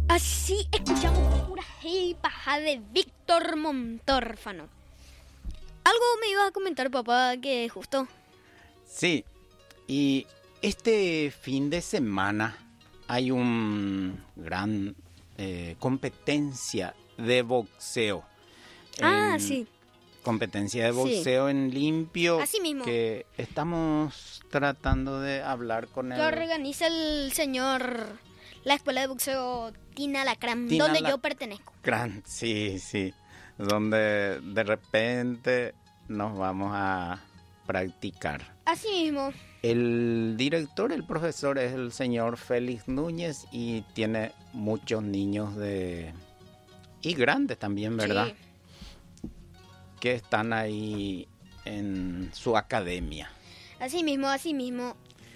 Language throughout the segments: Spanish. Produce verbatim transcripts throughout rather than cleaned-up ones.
Así escuchamos pura hey paja de Víctor Montórfano. Algo me ibas a comentar, papá, que justo. Sí, y este fin de semana hay un gran eh, competencia de boxeo. Ah, en, sí. Competencia de boxeo sí. En limpio. Así mismo. Que estamos tratando de hablar con él. Que organiza el señor, la escuela de boxeo Tina Lacram, Tina donde La... yo pertenezco. Gran, sí, sí. Donde de repente nos vamos a practicar. Así mismo. El director, el profesor es el señor Félix Núñez y tiene muchos niños de y grandes también, ¿verdad? Sí. Que están ahí en su academia. Así mismo, así mismo.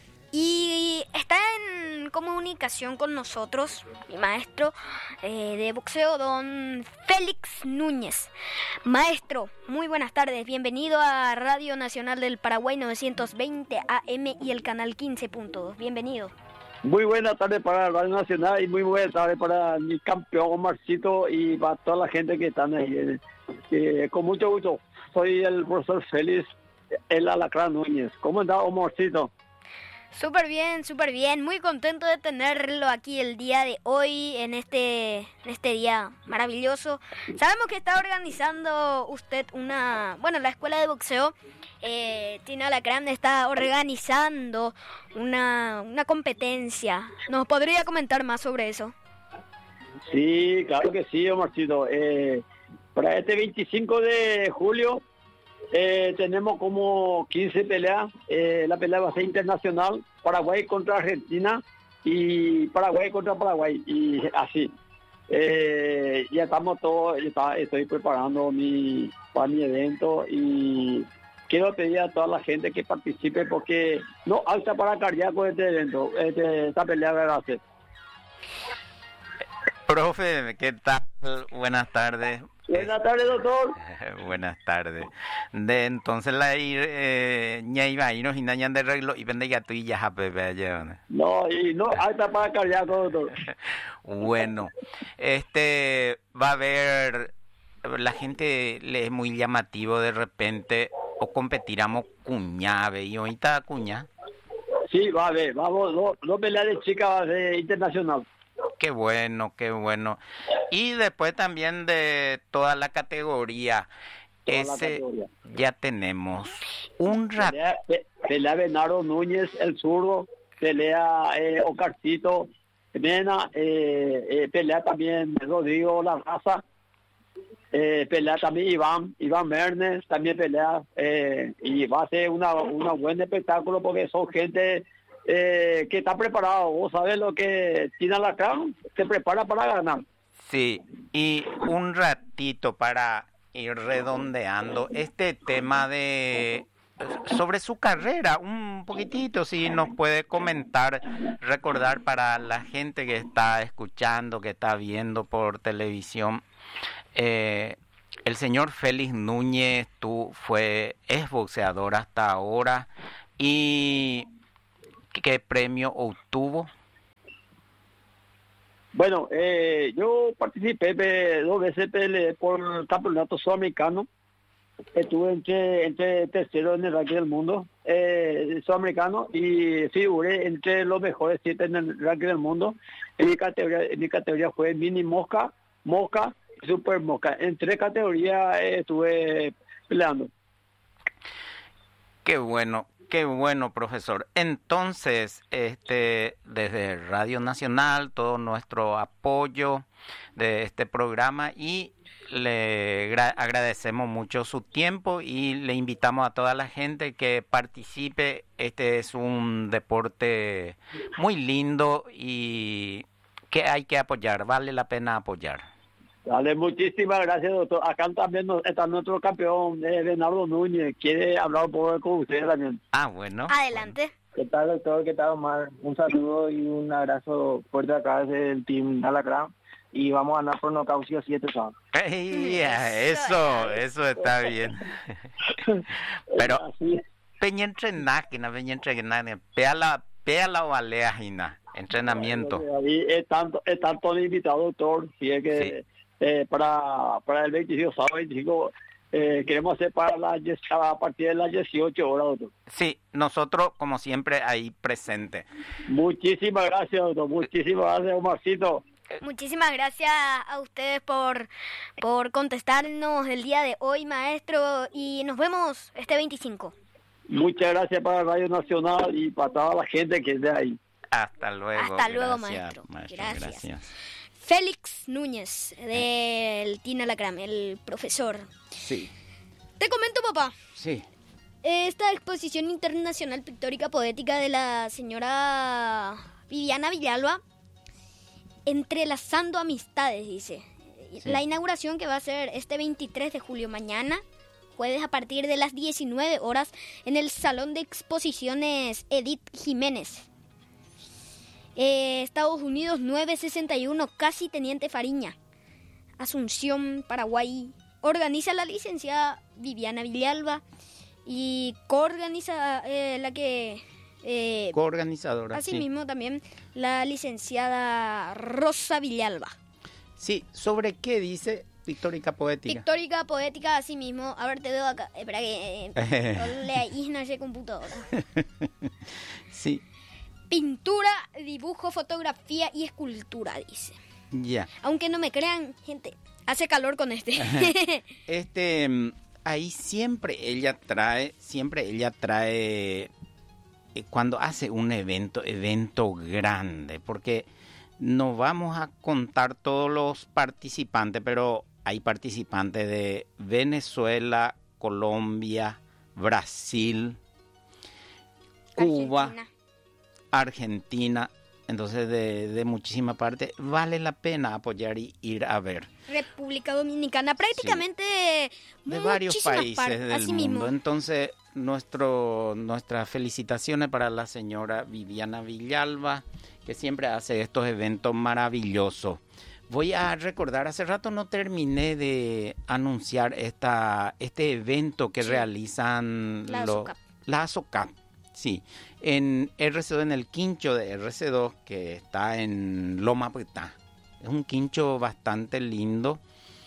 Y está en comunicación con nosotros, mi maestro eh, de boxeo, don Félix Núñez. Maestro, muy buenas tardes. Bienvenido a Radio Nacional del Paraguay novecientos veinte A M y el canal quince punto dos. Bienvenido. Muy buenas tardes para Radio Nacional y muy buenas tardes para mi campeón Omarcito y para toda la gente que están ahí. Eh, con mucho gusto. Soy el profesor Félix, el Alacrán Núñez. ¿Cómo está, Omarcito? Súper bien, súper bien. Muy contento de tenerlo aquí el día de hoy, en este, en este día maravilloso. Sabemos que está organizando usted una... Bueno, la escuela de boxeo, eh, Tina Lacram, está organizando una, una competencia. ¿Nos podría comentar más sobre eso? Sí, claro que sí, Omarcito. Eh, para este veinticinco de julio... Eh, tenemos como quince peleas. Eh, la pelea va a ser internacional, Paraguay contra Argentina y Paraguay contra Paraguay, y así. Eh, ya estamos todos, ya está, estoy preparando mi, para mi evento y quiero pedir a toda la gente que participe porque no alta para cardíaco este evento, este, esta pelea va a ser. Profe, ¿qué tal? Buenas tardes. Buenas tardes, doctor. Buenas tardes. De entonces la ir eh ñaiva y nos inañan de reglo y vende ya tú y ya jape ya. No, y no alta para cardíaco, doctor. Bueno, este va a haber, la gente le es muy llamativo de repente o competiramos cuñave y ahorita cuña. Sí, va a haber, vamos, dos no peleas de chicas va a ser internacional. Qué bueno, qué bueno. Y después también de toda la categoría, toda ese la categoría. Ya tenemos un rato. Pelea, pe, pelea Bernardo Núñez, el zurdo, pelea eh, Ocarcito Mena, eh, eh, pelea también Rodrigo La Raza, eh, pelea también Iván, Iván Mernes, también pelea, eh, y va a ser una, una buen espectáculo porque son gente... Eh, que está preparado. Vos sabés lo que Tina Lacram se prepara para ganar. Sí, y un ratito para ir redondeando este tema de sobre su carrera, un poquitito si nos puede comentar, recordar para la gente que está escuchando, que está viendo por televisión. Eh, el señor Félix Núñez, tú fue es boxeador hasta ahora y ¿qué premio obtuvo? Bueno, eh, yo participé dos veces por el campeonato sudamericano. Estuve entre, entre tercero en el ranking del mundo eh, sudamericano y figuré entre los mejores siete en el ranking del mundo. En mi categoría, en mi categoría fue mini mosca, mosca y super mosca. En tres categorías eh, estuve peleando. Qué bueno. Qué bueno, profesor. Entonces, este, desde Radio Nacional, todo nuestro apoyo de este programa y le gra- agradecemos mucho su tiempo y le invitamos a toda la gente que participe. Este es un deporte muy lindo y que hay que apoyar, vale la pena apoyar. Dale, muchísimas gracias, doctor. Acá también está nuestro campeón, eh, Bernardo Núñez. Quiere hablar un poco con usted también. Ah, bueno. Adelante. ¿Qué tal, doctor? ¿Qué tal, Omar? Un saludo y un abrazo fuerte acá desde el Team Alacrán. Y vamos a ganar por nocaut siete sábados. Hey, eso, eso está bien. Pero, peña entrenar, que no peña entrenar, pea la, pea la balea, Gina. entrenamiento. Ahí es tanto, es tanto limitado, doctor, si es que Sí. eh, para, para el veinticinco, sábado veinticinco, eh, queremos hacer para la, a partir de las dieciocho horas, doctor. Sí, nosotros como siempre ahí presente. Muchísimas gracias, doctor, muchísimas gracias, Omarcito. Muchísimas gracias a ustedes por, por contestarnos el día de hoy, maestro, y nos vemos este veinticinco. Muchas gracias para Radio Nacional y para toda la gente que esté ahí. Hasta luego. Hasta luego, Gracias, maestro. maestro, Gracias. gracias. Félix Núñez, del Tina Lacram, el profesor. Sí, Te comento, papá. sí. Esta exposición internacional pictórica poética de la señora Viviana Villalba, entrelazando amistades, dice. Sí. La inauguración que va a ser este veintitrés de julio, mañana, jueves, a partir de las diecinueve horas, en el Salón de Exposiciones Edith Jiménez. Eh, Estados Unidos nueve sesenta y uno, casi Teniente Fariña. Asunción, Paraguay. Organiza la licenciada Viviana Villalba y coorganiza eh, la que... Eh, Coorganizadora. sí. asimismo también la licenciada Rosa Villalba. Sí, ¿sobre qué dice pictórica poética? Pictórica, poética, asimismo. A ver, te veo acá. Espera que... Eh, no lea Isna ese computadora. Sí, Pintura, dibujo, fotografía y escultura, dice. ya. Aunque no me crean, gente, hace calor con este. Este, mm, ahí siempre ella trae, siempre ella trae, eh, cuando hace un evento, evento grande, porque no vamos a contar todos los participantes, pero hay participantes de Venezuela, Colombia, Brasil, Cuba, Argentina. Argentina, entonces de, de muchísima parte, vale la pena apoyar y ir a ver. República Dominicana, prácticamente De varios muchísimas países partes, del así mundo. mismo. Entonces, nuestro, nuestras felicitaciones para la señora Viviana Villalba, que siempre hace estos eventos maravillosos. Voy a recordar, hace rato no terminé de anunciar esta, este evento que Sí. realizan La los- ASOCAP. la ASOCAP, sí, en R C dos, en el quincho de R C dos, que está en Loma Prietá. Es un quincho bastante lindo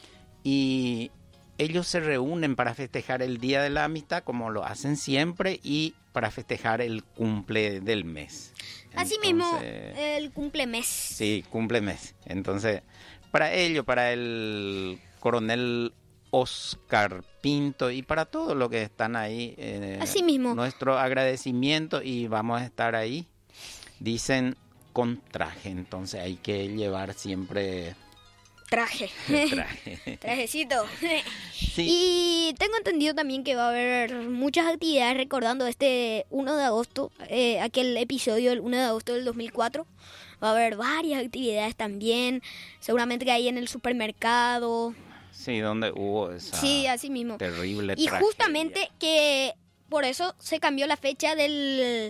y ellos se reúnen para festejar el Día de la Amistad, como lo hacen siempre, y para festejar el cumple del mes. Asimismo, Entonces, el cumplemes. sí, cumple mes. Entonces, para ello, para el coronel Oscar Pinto y para todos los que están ahí, eh, Asimismo. nuestro agradecimiento, y vamos a estar ahí. Dicen con traje, entonces hay que llevar siempre Traje. el traje. Trajecito. Sí, Y tengo entendido también que va a haber muchas actividades recordando este uno de agosto, eh, aquel episodio del uno de agosto del dos mil cuatro. Va a haber varias actividades también, seguramente que hay en el supermercado. sí, donde hubo esa Sí, así mismo. terrible Y tragedia. justamente que por eso se cambió la fecha del,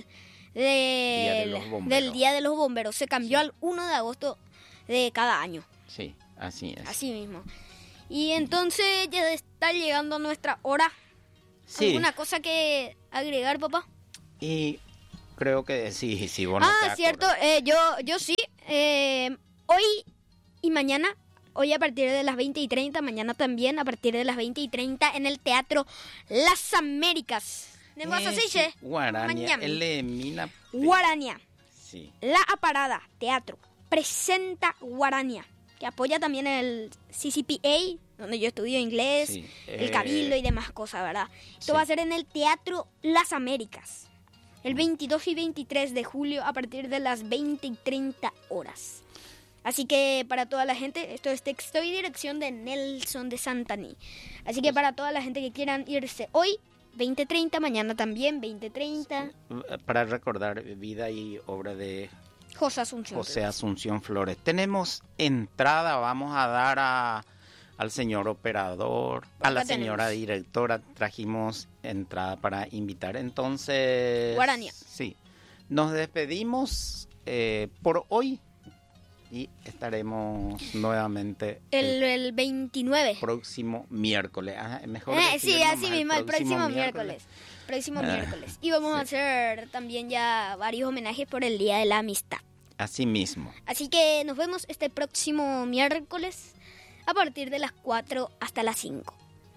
de del, los bomberos. del Día de los Bomberos. Se cambió Sí. al uno de agosto de cada año. Sí, así es. Así mismo. Y entonces ya está llegando nuestra hora. Sí, ¿Alguna cosa que agregar, papá? y creo que sí, sí, vos no ah, te cierto. acordás. eh, yo, yo sí. eh, hoy y mañana, hoy a partir de las veinte y treinta, mañana también a partir de las veinte y treinta en el Teatro Las Américas. ¿De Eh, se sí, dice? Guarania, Miami. L. Mina. Guarania. Sí, La Aparada Teatro presenta Guarania, que apoya también el C C P A, donde yo estudio inglés, sí. el eh, Cabildo y demás cosas, ¿verdad? Esto sí. va a ser en el Teatro Las Américas, el veintidós y veintitrés de julio a partir de las veinte y treinta horas. Así que para toda la gente, esto es texto y dirección de Nelson de Santani. Así que para toda la gente que quieran irse hoy, veinte treinta, mañana también veinte treinta, Para recordar vida y obra de José Asunción. José Asunción Flores. Tenemos entrada, vamos a dar a, al señor operador, a la Acá señora tenemos. directora, trajimos entrada para invitar. Entonces, Guarania. sí, nos despedimos eh, por hoy y estaremos nuevamente El, el veintinueve. próximo miércoles. Ajá, mejor Eh, sí, decir así nomás, mismo, el próximo miércoles. Próximo Ah, miércoles. Y vamos a sí. hacer también ya varios homenajes por el Día de la Amistad. Así mismo. Así que nos vemos este próximo miércoles a partir de las cuatro hasta las cinco.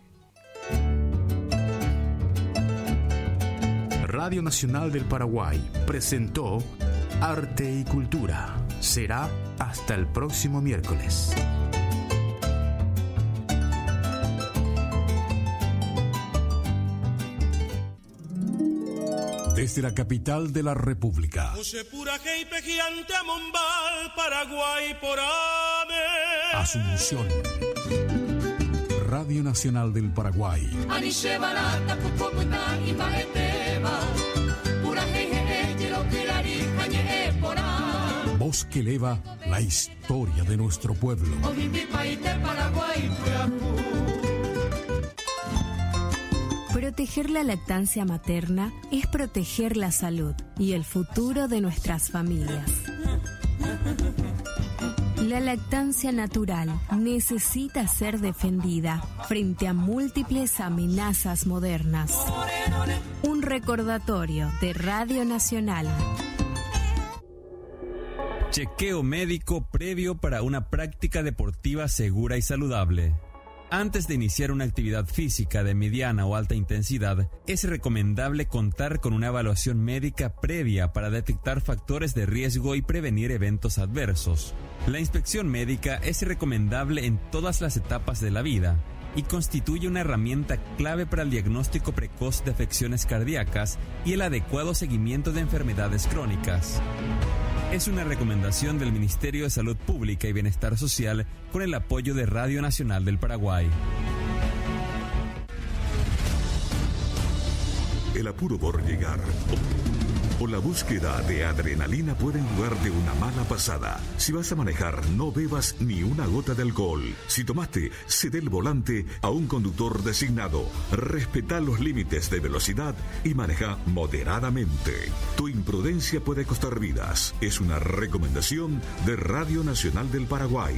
Radio Nacional del Paraguay presentó Arte y Cultura. Será hasta el próximo miércoles. Desde la capital de la República. Asunción. Radio Nacional del Paraguay. Voz que eleva la historia de nuestro pueblo. Proteger la lactancia materna es proteger la salud y el futuro de nuestras familias. La lactancia natural necesita ser defendida frente a múltiples amenazas modernas. Un recordatorio de Radio Nacional. Chequeo médico previo para una práctica deportiva segura y saludable. Antes de iniciar una actividad física de mediana o alta intensidad, es recomendable contar con una evaluación médica previa para detectar factores de riesgo y prevenir eventos adversos. La inspección médica es recomendable en todas las etapas de la vida y constituye una herramienta clave para el diagnóstico precoz de afecciones cardíacas y el adecuado seguimiento de enfermedades crónicas. Es una recomendación del Ministerio de Salud Pública y Bienestar Social con el apoyo de Radio Nacional del Paraguay. El apuro por llegar o la búsqueda de adrenalina pueden jugarte una mala pasada. Si vas a manejar, no bebas ni una gota de alcohol. Si tomaste, cede el volante a un conductor designado. Respeta los límites de velocidad y maneja moderadamente. Tu imprudencia puede costar vidas. Es una recomendación de Radio Nacional del Paraguay.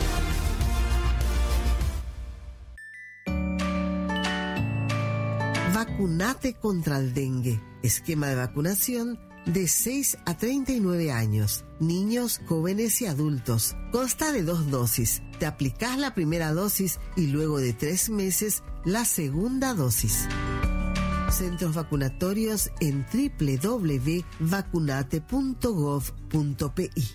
Vacunate contra el dengue. Esquema de vacunación de seis a treinta y nueve años. Niños, jóvenes y adultos. Consta de dos dosis. Te aplicás la primera dosis y luego de tres meses la segunda dosis. Centros vacunatorios en doble u doble u doble u punto vacunate punto gov punto p i.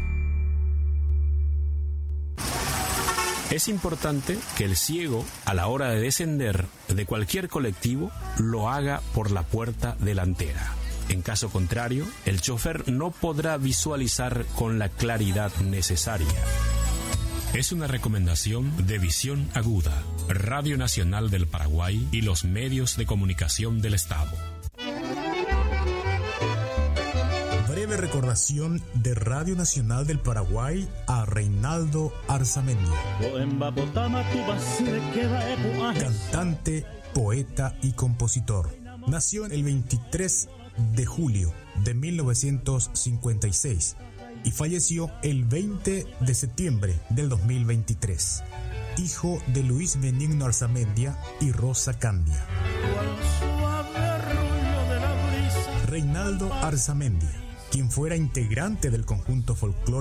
Es importante que el ciego, a la hora de descender de cualquier colectivo, lo haga por la puerta delantera. En caso contrario, el chofer no podrá visualizar con la claridad necesaria. Es una recomendación de Visión Aguda, Radio Nacional del Paraguay y los medios de comunicación del Estado. Breve recordación de Radio Nacional del Paraguay a Reinaldo Arzamendi. Cantante, poeta y compositor. Nació el veintitrés de julio de mil novecientos cincuenta y seis y falleció el veinte de septiembre del dos mil veintitrés. Hijo de Luis Benigno Arzamendia y Rosa Candia. Reinaldo Arzamendi, quien fuera integrante del conjunto folclórico